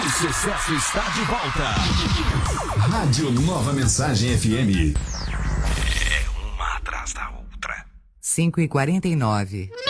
O sucesso está de volta. Rádio Nova Mensagem FM. É uma atrás da outra. 5h49.